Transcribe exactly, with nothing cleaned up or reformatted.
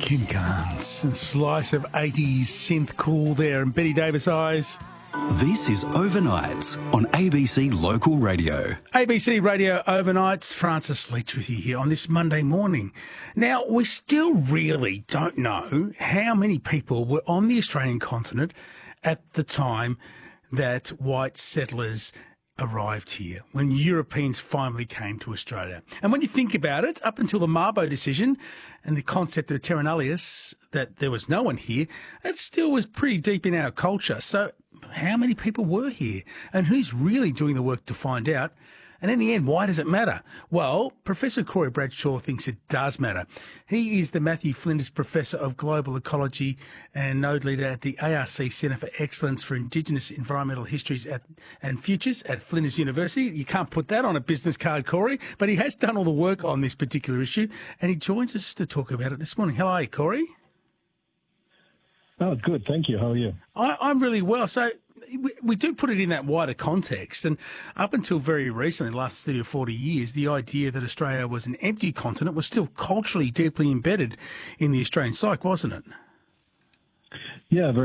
Kim Carnes and slice of eighties synth cool there, and Betty Davis Eyes. This is Overnights on A B C Local Radio. A B C Radio Overnights, Francis Leach with you here on this Monday morning. Now, we still really don't know how many people were on the Australian continent at the time that white settlers arrived here, when Europeans finally came to Australia. And when you think about it, up until the Mabo decision and the concept of terra nullius, that there was no one here, it still was pretty deep in our culture. So how many people were here? And who's really doing the work to find out? And in the end, why does it matter? Well, Professor Corey Bradshaw thinks it does matter. He is the Matthew Flinders Professor of Global Ecology and node leader at the A R C Centre for Excellence for Indigenous Environmental Histories at, and Futures at Flinders University. You can't put that on a business card, Corey, but he has done all the work on this particular issue, and he joins us to talk about it this morning. How are you, Corey? Oh, good. Thank you. How are you? I, I'm really well. So we, we do put it in that wider context. And up until very recently, the last thirty or forty years, the idea that Australia was an empty continent was still culturally deeply embedded in the Australian psyche, wasn't it? Yeah, very